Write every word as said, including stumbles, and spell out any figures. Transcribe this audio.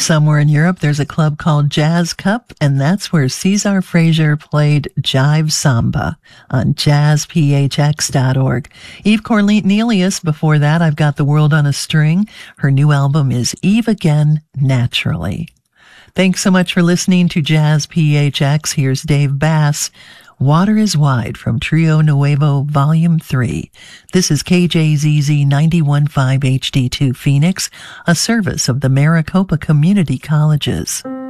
Somewhere in Europe, there's a club called Jazz Cup, and that's where Cesar Frazier played Jive Samba on jazz p h x dot org. Eve Cornelius, before that, I've Got the World on a String. Her new album is Eve Again, Naturally. Thanks so much for listening to Jazz P H X. Here's Dave Bass. Water is Wide from Trio Nuevo Volume three. This is K J Z Z ninety-one point five H D two Phoenix, a service of the Maricopa Community Colleges.